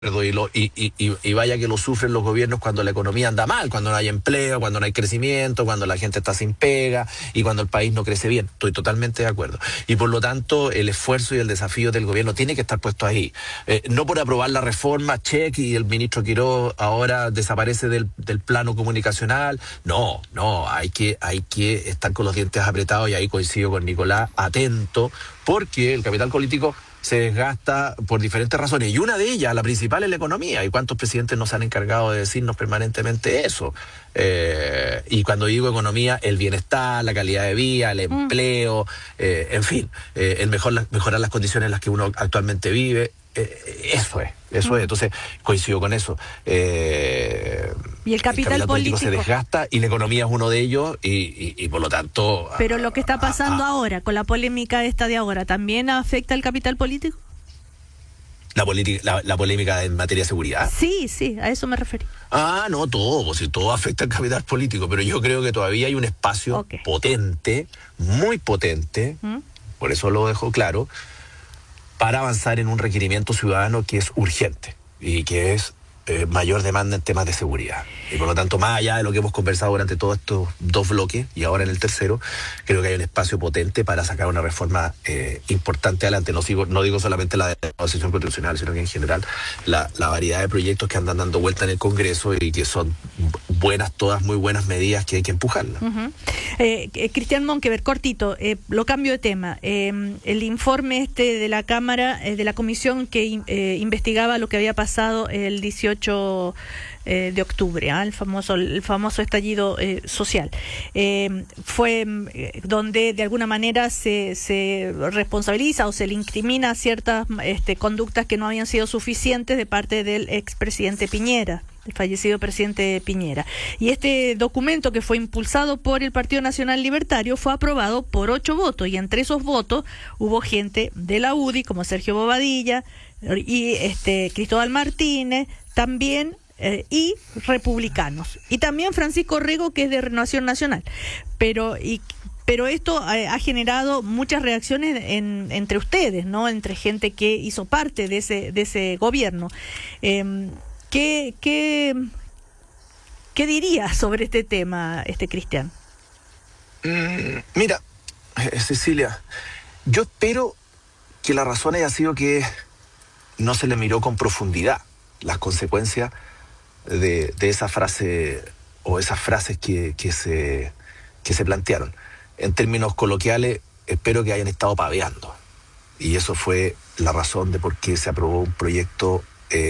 Y vaya que lo sufren los gobiernos cuando la economía anda mal, cuando no hay empleo, cuando no hay crecimiento, cuando la gente está sin pega y cuando el país no crece bien. Estoy totalmente de acuerdo. Y por lo tanto, el esfuerzo y el desafío del gobierno tiene que estar puesto ahí. No por aprobar la reforma, check, y el ministro Quirós ahora desaparece del plano comunicacional. No, hay que estar con los dientes apretados, y ahí coincido con Nicolás, atento, porque el capital político se desgasta por diferentes razones, y una de ellas, la principal, es la economía. ¿Y cuántos presidentes nos han encargado de decirnos permanentemente eso? Y cuando digo economía, el bienestar, la calidad de vida, el empleo, en fin, mejorar las condiciones en las que uno actualmente vive. Eso es. Entonces, coincido con eso. Y el capital político se desgasta, y la economía es uno de ellos, y por lo tanto... Pero lo que está pasando ahora, con la polémica esta de ahora, ¿también afecta al capital político? La polémica en materia de seguridad. Sí, a eso me referí. No, todo afecta al capital político, pero yo creo que todavía hay un espacio potente, muy potente, por eso lo dejo claro, para avanzar en un requerimiento ciudadano que es urgente y que es mayor demanda en temas de seguridad. Y por lo tanto, más allá de lo que hemos conversado durante todos estos dos bloques y ahora en el tercero, creo que hay un espacio potente para sacar una reforma importante adelante. No digo solamente la de la Asociación Constitucional, sino que en general la variedad de proyectos que andan dando vuelta en el Congreso, y que son todas muy buenas medidas que hay que empujarlas. Cristian Monkeberg, cortito, lo cambio de tema. El informe de la Cámara, de la comisión que investigaba lo que había pasado el 18 de octubre, el famoso estallido social, fue donde de alguna manera se responsabiliza o se le incrimina ciertas conductas que no habían sido suficientes de parte del expresidente Piñera, el fallecido presidente Piñera. Y este documento, que fue impulsado por el Partido Nacional Libertario, fue aprobado por 8 votos, y entre esos votos hubo gente de la UDI, como Sergio Bobadilla y Cristóbal Martínez, también, y republicanos, y también Francisco Rego, que es de Renovación Nacional. Pero esto ha generado muchas reacciones entre ustedes, ¿no? Entre gente que hizo parte de ese gobierno. ¿Qué dirías sobre este tema, Cristian? Mira, Cecilia, yo espero que la razón haya sido que no se le miró con profundidad las consecuencias de esa frase o esas frases que se plantearon. En términos coloquiales, espero que hayan estado paveando. Y eso fue la razón de por qué se aprobó un proyecto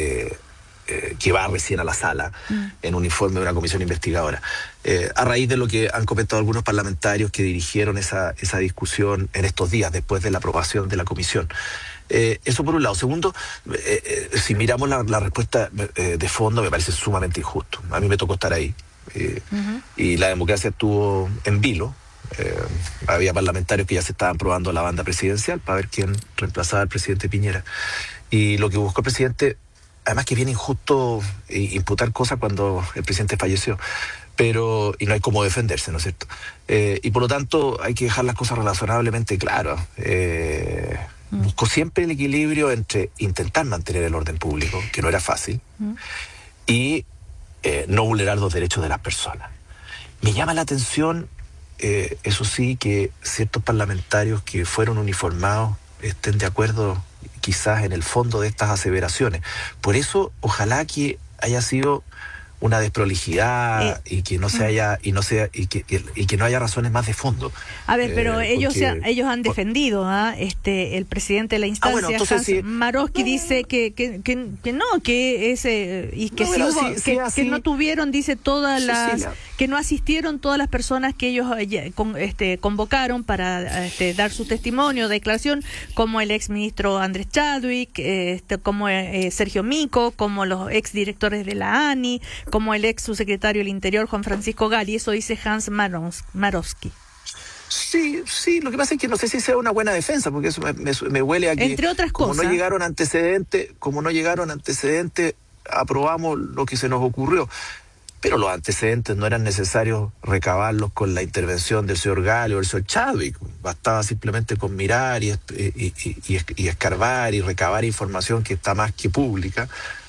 que va recién a la sala en un informe de una comisión investigadora. A raíz de lo que han comentado algunos parlamentarios que dirigieron esa discusión en estos días, después de la aprobación de la comisión. Eso por un lado. Segundo, si miramos la respuesta de fondo, me parece sumamente injusto. A mí me tocó estar ahí. Y la democracia estuvo en vilo. Había parlamentarios que ya se estaban probando la banda presidencial para ver quién reemplazaba al presidente Piñera. Y lo que buscó el presidente, además que es bien injusto imputar cosas cuando el presidente falleció, y no hay cómo defenderse, ¿no es cierto? Y por lo tanto hay que dejar las cosas razonablemente claras. Buscó siempre el equilibrio entre intentar mantener el orden público, que no era fácil, y no vulnerar los derechos de las personas. Me llama la atención, eso sí, que ciertos parlamentarios que fueron uniformados estén de acuerdo quizás en el fondo de estas aseveraciones. Por eso, ojalá que haya sido una desprolijidad y que no se haya y que no haya razones más de fondo. A ver, pero ellos han defendido el presidente de la instancia, Hans Marowski, dice que no, que ese y que que no tuvieron, dice, todas las que no asistieron todas las personas que ellos convocaron para dar su testimonio, declaración, como el exministro Andrés Chadwick, como Sergio Mico, como los exdirectores de la ANI, como el ex subsecretario del Interior Juan Francisco Gali. Eso dice Hans Marowski. Sí, lo que pasa es que no sé si sea una buena defensa, porque eso me huele a que, entre otras cosas, como no llegaron antecedentes, aprobamos lo que se nos ocurrió. Pero los antecedentes no eran necesarios recabarlos con la intervención del señor Gali o del señor Chadwick. Bastaba simplemente con mirar y escarbar y recabar información que está más que pública